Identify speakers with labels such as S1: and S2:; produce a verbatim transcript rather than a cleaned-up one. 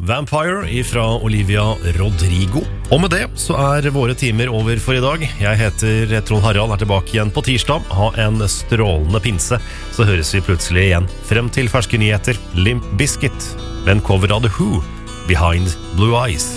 S1: Vampire ifra Olivia Rodrigo. Og med det så er våre timer over for i dag. Jeg heter Trond Harald, er tilbake igjen på tirsdag. Ha en strålende pinse, så høres vi plutselig igjen. Frem til ferske nyheter, Limp Bizkit, med en cover av The Who, Behind Blue Eyes.